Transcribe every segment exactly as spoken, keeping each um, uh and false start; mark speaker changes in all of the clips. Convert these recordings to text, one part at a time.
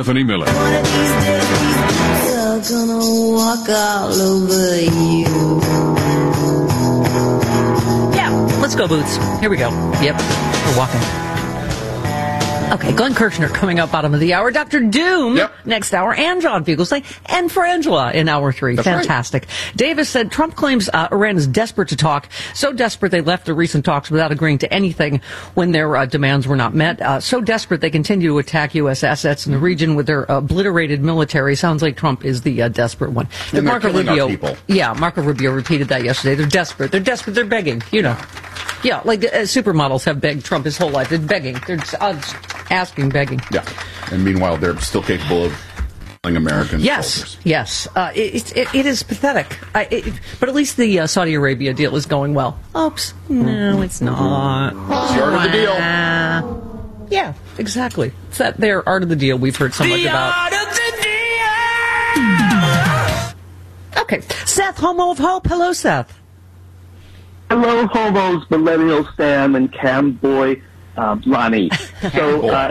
Speaker 1: Stephanie Miller.
Speaker 2: One of these days, these boots are gonna walk all over you.
Speaker 3: Yeah, let's go, Boots. Here we go. Yep, we're walking. Okay, Glenn Kirshner coming up bottom of the hour. Doctor Doom
Speaker 4: Yep.
Speaker 3: next hour. And John Fugelsang. And Frangela in hour three.
Speaker 4: That's
Speaker 3: Fantastic. Right. Davis said Trump claims uh, Iran is desperate to talk. So desperate they left the recent talks without agreeing to anything when their uh, demands were not met. Uh, so desperate they continue to attack U S assets in the region with their obliterated military. Sounds like Trump is the uh, desperate one.
Speaker 4: And
Speaker 3: Marco
Speaker 4: they're killing our
Speaker 3: Rubio,
Speaker 4: people.
Speaker 3: Yeah, Marco Rubio repeated that yesterday. They're desperate. They're desperate. They're begging. You know. Yeah, like uh, supermodels have begged Trump his whole life. They're begging. They're just, uh, asking, begging.
Speaker 4: Yeah. And meanwhile, they're still capable of killing American
Speaker 3: Yes,
Speaker 4: soldiers.
Speaker 3: yes. Uh, it, it, it is pathetic. I, it, but at least the uh, Saudi Arabia deal is going well. Oops. No, it's not.
Speaker 4: It's the art of the deal.
Speaker 3: Uh, yeah, exactly. It's that their art of the deal we've heard so much
Speaker 1: The
Speaker 3: about.
Speaker 1: art of the deal!
Speaker 3: Okay. Seth, Homo of Hope. Hello, Seth.
Speaker 5: Hello, homos, millennial Sam, and cam boy um, Lonnie. So, uh,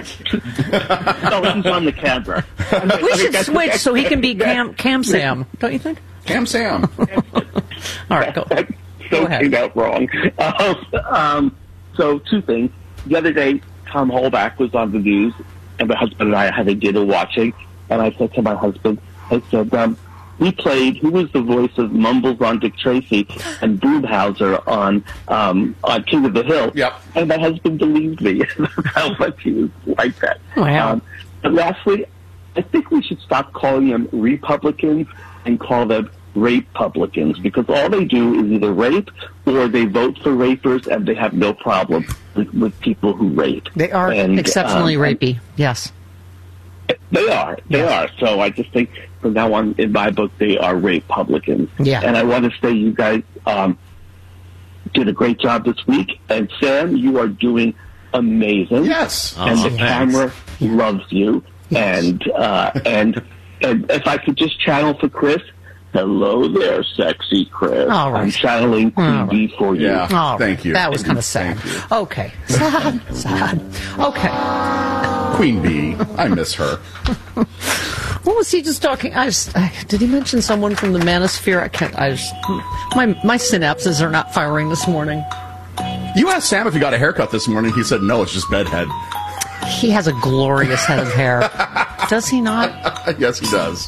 Speaker 5: oh, he's on the camera.
Speaker 3: We should switch so he can be Cam, Cam Sam, don't you think?
Speaker 4: Cam Sam.
Speaker 3: All right, go,
Speaker 5: so
Speaker 3: go ahead.
Speaker 5: came out wrong. Uh, um, so, two things. The other day, Tom Holback was on the news, and my husband and I had a dinner watching, and I said to my husband, I said, um, he played, who was the voice of Mumbles on Dick Tracy and Boomhauser on um, on King of the Hill?
Speaker 4: Yep.
Speaker 5: And my husband believed me. How much he was like that.
Speaker 3: Wow.
Speaker 5: Um, but lastly, I think we should stop calling them Republicans and call them rape-publicans, because all they do is either rape or they vote for rapers, and they have no problem with, with people who rape.
Speaker 3: They are
Speaker 5: and,
Speaker 3: exceptionally
Speaker 5: um,
Speaker 3: rapey, yes.
Speaker 5: They are. They
Speaker 3: Yes.
Speaker 5: are. So I just think from now on, in my book, they are rape-publicans.
Speaker 3: Yeah.
Speaker 5: And I want to say you guys um, did a great job this week. And Sam, you are doing amazing.
Speaker 4: Yes.
Speaker 5: And
Speaker 1: Oh,
Speaker 5: the
Speaker 1: thanks.
Speaker 5: camera loves you. And, uh, and and if I could just channel for Chris, hello there, sexy Chris.
Speaker 3: All right.
Speaker 5: I'm channeling
Speaker 3: All
Speaker 5: T V for you.
Speaker 4: Yeah.
Speaker 3: All
Speaker 4: Thank
Speaker 3: right.
Speaker 4: you.
Speaker 3: That was kind of sad.
Speaker 4: Thank you.
Speaker 3: Okay. Sad. Sad. Okay.
Speaker 4: Queen Bee. I miss her.
Speaker 3: What was he just talking? I just, I, did he mention someone from the manosphere? I can't. I just, my my synapses are not firing this morning.
Speaker 4: You asked Sam if he got a haircut this morning. He said, no, it's just bedhead.
Speaker 3: He has a glorious head of hair. Does he not?
Speaker 4: Yes, he does.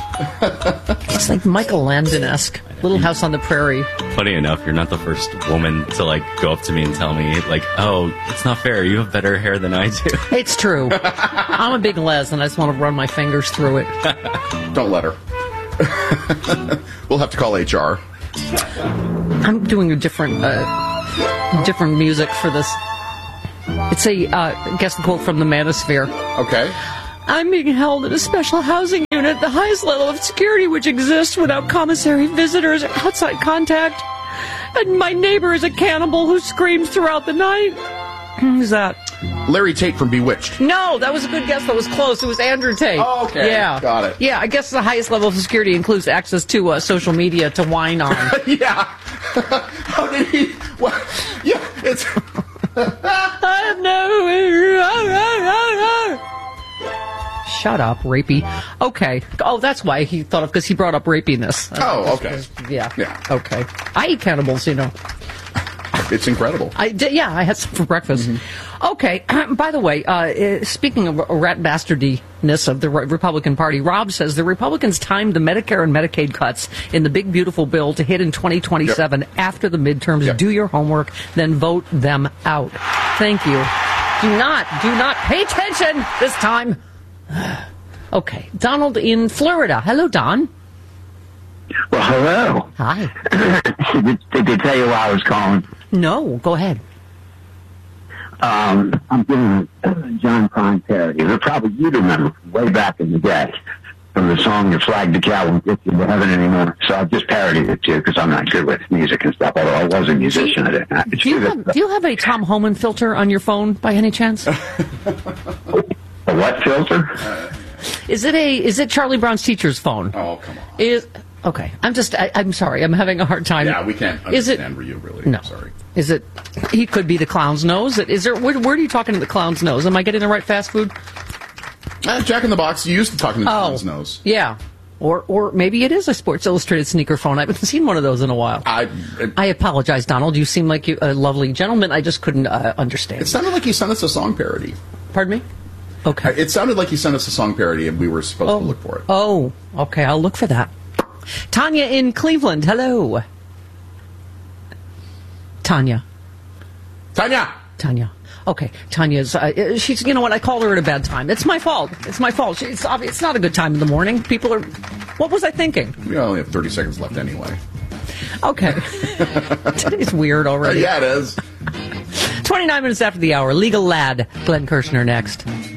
Speaker 3: It's like Michael Landon-esque. Little House on the Prairie.
Speaker 6: Funny enough, you're not the first woman to like go up to me and tell me like, "Oh, it's not fair. You have better hair than I do."
Speaker 3: It's true. I'm a big Les, and I just want to run my fingers through it.
Speaker 4: Don't let her. We'll have to call H R.
Speaker 3: I'm doing a different, uh, different music for this. It's a, uh, guess the quote from the Manosphere.
Speaker 4: Okay.
Speaker 3: I'm being held in a special housing unit, the highest level of security which exists without commissary visitors or outside contact. And my neighbor is a cannibal who screams throughout the night. Who's that?
Speaker 4: Larry Tate from Bewitched.
Speaker 3: No, that was a good guess. That was close. It was Andrew Tate.
Speaker 4: Oh, okay.
Speaker 3: Yeah.
Speaker 4: Got it.
Speaker 3: Yeah, I guess the highest level of security includes access to uh, social media to whine on.
Speaker 4: Yeah. How did he? What? Yeah, it's.
Speaker 3: I have no. Shut up, rapey. Okay. Oh, that's why he thought of, because he brought up rapiness.
Speaker 4: Oh, okay.
Speaker 3: Yeah.
Speaker 4: Yeah.
Speaker 3: Okay. I eat cannibals, you know.
Speaker 4: It's incredible.
Speaker 3: I did, yeah, I had some for breakfast.
Speaker 4: Mm-hmm.
Speaker 3: Okay. By the way, uh, speaking of rat bastardiness of the Republican Party, Rob says the Republicans timed the Medicare and Medicaid cuts in the big, beautiful bill to hit in twenty twenty-seven yep. after the midterms. Yep. Do your homework, then vote them out. Thank you. Do not, do not pay attention this time. Okay. Donald in Florida. Hello, Don.
Speaker 5: Well, hello.
Speaker 3: Hi.
Speaker 5: did, did they tell you why I was calling?
Speaker 3: No, go ahead.
Speaker 5: Um, I'm giving a John Prine parody. They're probably you'd remember from way back in the day from the song "Your Flag the Cow Won't Get You to Heaven Anymore." So I've just parodied it too because I'm not good with music and stuff. Although I was a musician, I didn't. I
Speaker 3: do, you have, do you have a Tom Homan filter on your phone by any chance?
Speaker 5: A what filter?
Speaker 3: Is it a? Is it Charlie Brown's teacher's phone?
Speaker 4: Oh, come on.
Speaker 3: Is okay. I'm just. I, I'm sorry. I'm having a hard time.
Speaker 4: Yeah, we can't
Speaker 3: Is
Speaker 4: understand
Speaker 3: it,
Speaker 4: you really.
Speaker 3: No.
Speaker 4: Sorry.
Speaker 3: Is it? He could be the clown's nose. Is there? Where, where are you talking to the clown's nose? Am I getting the right fast food?
Speaker 4: Uh, Jack in the Box, you used to talking to
Speaker 3: Oh,
Speaker 4: Tom's nose.
Speaker 3: yeah. Or or maybe it is a Sports Illustrated sneaker phone. I haven't seen one of those in a while.
Speaker 4: I, it,
Speaker 3: I apologize, Donald. You seem like you, a lovely gentleman. I just couldn't uh, understand.
Speaker 4: it sounded like you sent us a song parody.
Speaker 3: Pardon me? Okay.
Speaker 4: It sounded like you sent us a song parody, and we were supposed
Speaker 3: Oh.
Speaker 4: to look for it.
Speaker 3: Oh, okay. I'll look for that. Tanya in Cleveland. Hello. Tanya.
Speaker 4: Tanya!
Speaker 3: Tanya. Okay, Tanya's. Uh, she's. You know what? I called her at a bad time. It's my fault. It's my fault. She, it's obvious. It's not a good time in the morning. People are. What was I thinking?
Speaker 4: We only have thirty seconds left anyway.
Speaker 3: Okay. Today's weird already.
Speaker 4: Yeah, it is.
Speaker 3: twenty-nine minutes after the hour. Legal Lad. Glenn Kirshner next.